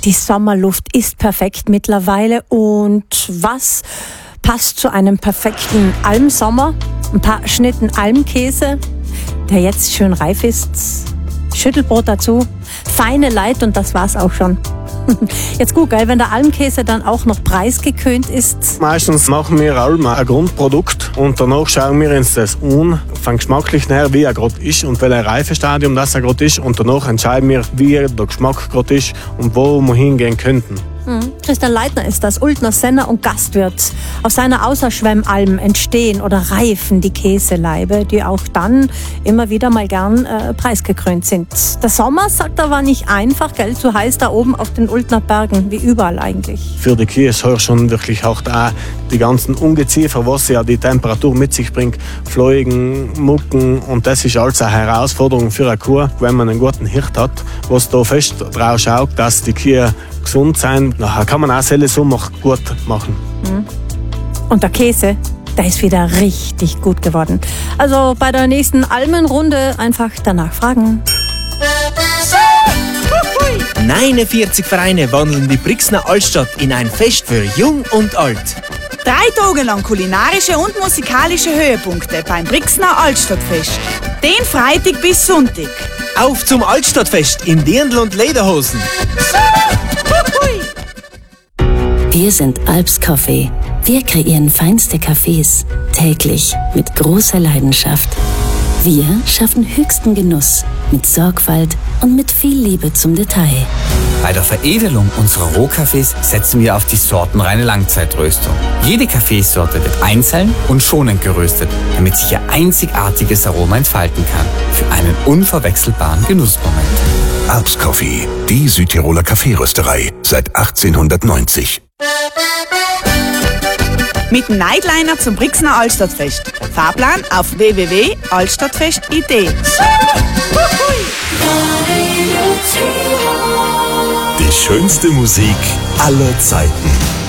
Die Sommerluft ist perfekt mittlerweile. Und was passt zu einem perfekten Almsommer? Ein paar Schnitten Almkäse, der jetzt schön reif ist. Schüttelbrot dazu, feine Light und das war's auch schon. Jetzt gut, gell, wenn der Almkäse dann auch noch preisgekrönt ist. Meistens machen wir Alm ein Grundprodukt und danach schauen wir uns das an, von geschmacklich her, wie er gerade ist und welches Reifestadium das er gerade ist. Und danach entscheiden wir, wie der Geschmack gerade ist und wo wir hingehen könnten. Christian Leitner ist das, Ultner Senner und Gastwirt. Aus seiner Außerschwemmalm entstehen oder reifen die Käseleibe, die auch dann immer wieder mal gern preisgekrönt sind. Der Sommer, sagt er, war nicht einfach, gell, zu heiß da oben auf den Ultner Bergen, wie überall eigentlich. Für die Kühe ist es schon wirklich auch da, die ganzen Ungeziefer, was ja die Temperatur mit sich bringt, Fliegen, Mucken, und das ist alles eine Herausforderung für eine Kuh, wenn man einen guten Hirt hat, was da fest drauf schaut, dass die Kühe gesund sein. Nachher kann man auch selber so gut machen. Und der Käse, der ist wieder richtig gut geworden. Also bei der nächsten Almenrunde einfach danach fragen. 49 Vereine wandeln die Brixner Altstadt in ein Fest für Jung und Alt. 3 Tage lang kulinarische und musikalische Höhepunkte beim Brixner Altstadtfest. Den Freitag bis Sonntag. Auf zum Altstadtfest in Dirndl und Lederhosen. Wir sind Alps Coffee. Wir kreieren feinste Cafés, täglich mit großer Leidenschaft. Wir schaffen höchsten Genuss mit Sorgfalt und mit viel Liebe zum Detail. Bei der Veredelung unserer Rohkaffees setzen wir auf die sortenreine Langzeitröstung. Jede Kaffeesorte wird einzeln und schonend geröstet, damit sich ihr einzigartiges Aroma entfalten kann. Für einen unverwechselbaren Genussmoment. Alps Coffee, die Südtiroler Kaffeerösterei seit 1890. Mit dem Nightliner zum Brixner Altstadtfest. Fahrplan auf www.altstadtfest.it. Die schönste Musik aller Zeiten.